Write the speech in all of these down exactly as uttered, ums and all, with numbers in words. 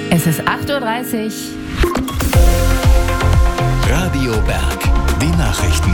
Es ist acht Uhr dreißig. Radio Berg, die Nachrichten.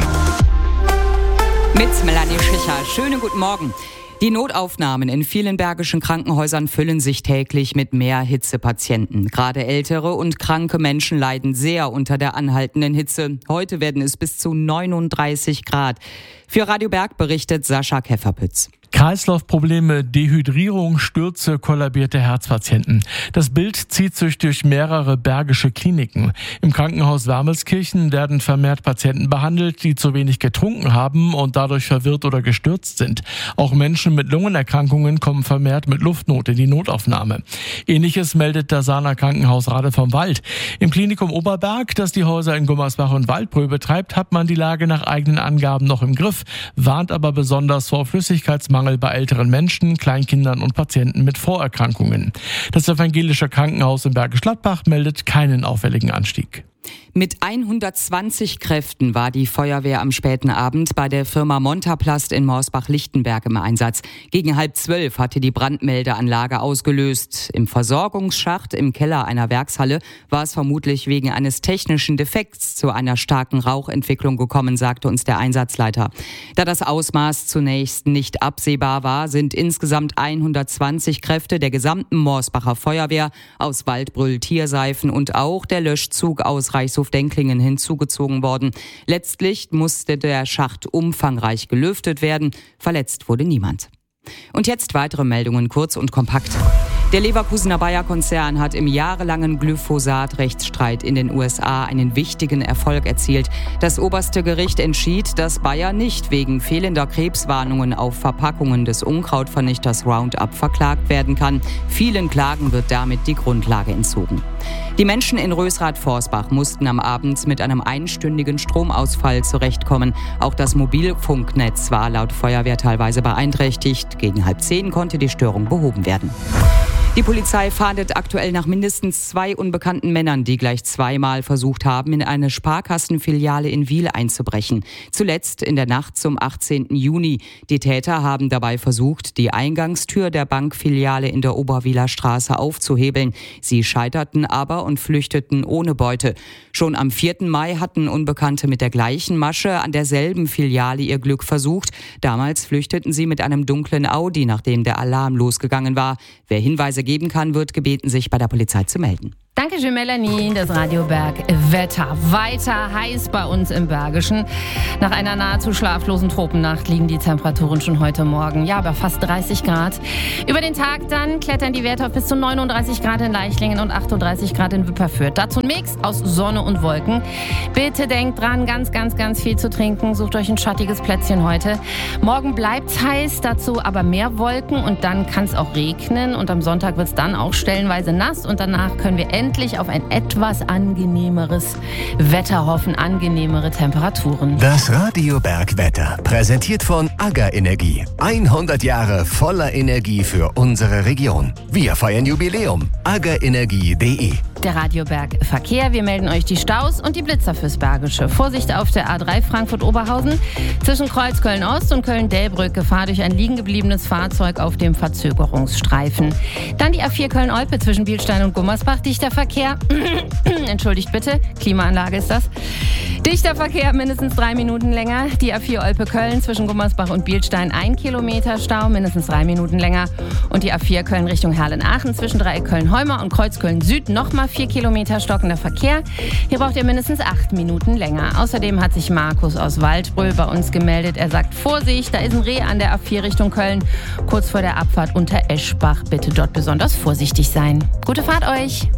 Mit Melanie Schlicher. Schönen guten Morgen. Die Notaufnahmen in vielen bergischen Krankenhäusern füllen sich täglich mit mehr Hitzepatienten. Gerade ältere und kranke Menschen leiden sehr unter der anhaltenden Hitze. Heute werden es bis zu neununddreißig Grad. Für Radio Berg berichtet Sascha Käferpütz. Kreislaufprobleme, Dehydrierung, Stürze, kollabierte Herzpatienten. Das Bild zieht sich durch mehrere bergische Kliniken. Im Krankenhaus Wermelskirchen werden vermehrt Patienten behandelt, die zu wenig getrunken haben und dadurch verwirrt oder gestürzt sind. Auch Menschen mit Lungenerkrankungen kommen vermehrt mit Luftnot in die Notaufnahme. Ähnliches meldet das Sahner Krankenhaus Rade vom Wald. Im Klinikum Oberberg, das die Häuser in Gummersbach und Waldbröl betreibt, hat man die Lage nach eigenen Angaben noch im Griff, warnt aber besonders vor Flüssigkeitsmangel bei älteren Menschen, Kleinkindern und Patienten mit Vorerkrankungen. Das evangelische Krankenhaus in Bergisch Gladbach meldet keinen auffälligen Anstieg. Mit hundertzwanzig Kräften war die Feuerwehr am späten Abend bei der Firma Montaplast in Morsbach-Lichtenberg im Einsatz. Gegen halb zwölf hatte die Brandmeldeanlage ausgelöst. Im Versorgungsschacht im Keller einer Werkshalle war es vermutlich wegen eines technischen Defekts zu einer starken Rauchentwicklung gekommen, sagte uns der Einsatzleiter. Da das Ausmaß zunächst nicht absehbar war, sind insgesamt hundertzwanzig Kräfte der gesamten Morsbacher Feuerwehr aus Waldbröl, Tierseifen und auch der Löschzug aus Reichshof-Denklingen hinzugezogen worden. Letztlich musste der Schacht umfangreich gelüftet werden. Verletzt wurde niemand. Und jetzt weitere Meldungen, kurz und kompakt. Der Leverkusener Bayer-Konzern hat im jahrelangen Glyphosat-Rechtsstreit in den U S A einen wichtigen Erfolg erzielt. Das oberste Gericht entschied, dass Bayer nicht wegen fehlender Krebswarnungen auf Verpackungen des Unkrautvernichters Roundup verklagt werden kann. Vielen Klagen wird damit die Grundlage entzogen. Die Menschen in Rösrath-Forsbach mussten am Abend mit einem einstündigen Stromausfall zurechtkommen. Auch das Mobilfunknetz war laut Feuerwehr teilweise beeinträchtigt. Gegen halb zehn konnte die Störung behoben werden. Die Polizei fahndet aktuell nach mindestens zwei unbekannten Männern, die gleich zweimal versucht haben, in eine Sparkassenfiliale in Wil einzubrechen. Zuletzt in der Nacht zum achtzehnten Juni. Die Täter haben dabei versucht, die Eingangstür der Bankfiliale in der Oberwiler Straße aufzuhebeln. Sie scheiterten aber und flüchteten ohne Beute. Schon am vierten Mai hatten Unbekannte mit der gleichen Masche an derselben Filiale ihr Glück versucht. Damals flüchteten sie mit einem dunklen Audi, nachdem der Alarm losgegangen war. Wer Hinweise geben kann, wird gebeten, sich bei der Polizei zu melden. Dankeschön, Melanie. Das Radio Berg Wetter. Weiter heiß bei uns im Bergischen. Nach einer nahezu schlaflosen Tropennacht liegen die Temperaturen schon heute Morgen. Ja, bei fast dreißig Grad. Über den Tag dann klettern die Werte auf bis zu neununddreißig Grad in Leichlingen und achtunddreißig Grad in Wipperfürth. Dazu ein Mix aus Sonne und Wolken. Bitte denkt dran, ganz, ganz, ganz viel zu trinken. Sucht euch ein schattiges Plätzchen heute. Morgen bleibt's heiß, dazu aber mehr Wolken und dann kann es auch regnen. Und am Sonntag wird's dann auch stellenweise nass und danach können wir endlich endlich auf ein etwas angenehmeres Wetter hoffen, angenehmere Temperaturen. Das Radio Berg Wetter, präsentiert von AGA Energie. hundert Jahre voller Energie für unsere Region. Wir feiern Jubiläum. aga energie punkt de. Der Radio Berg Verkehr. Wir melden euch die Staus und die Blitzer fürs Bergische. Vorsicht auf der A drei Frankfurt-Oberhausen. Zwischen Kreuz Köln-Ost und Köln-Delbrück Gefahr durch ein liegengebliebenes Fahrzeug auf dem Verzögerungsstreifen. Dann die A vier Köln-Olpe zwischen Bielstein und Gummersbach. Dichter Verkehr. Entschuldigt bitte. Klimaanlage ist das. Dichter Verkehr, mindestens drei Minuten länger. Die A vier Olpe-Köln zwischen Gummersbach und Bielstein ein Kilometer Stau, mindestens drei Minuten länger. Und die A vier Köln Richtung Herlen-Aachen zwischen Dreieck Köln-Heumer und Kreuz Köln-Süd nochmal vier Kilometer stockender Verkehr. Hier braucht ihr mindestens acht Minuten länger. Außerdem hat sich Markus aus Waldbröl bei uns gemeldet. Er sagt, Vorsicht, da ist ein Reh an der A vier Richtung Köln. Kurz vor der Abfahrt unter Eschbach. Bitte dort besonders vorsichtig sein. Gute Fahrt euch.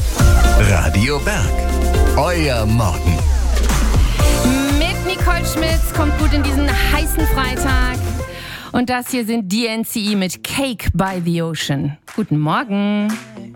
Radio Berg, euer Morgen. Mit Nicole Schmitz, kommt gut in diesen heißen Freitag. Und das hier sind D N C E mit Cake by the Ocean. Guten Morgen.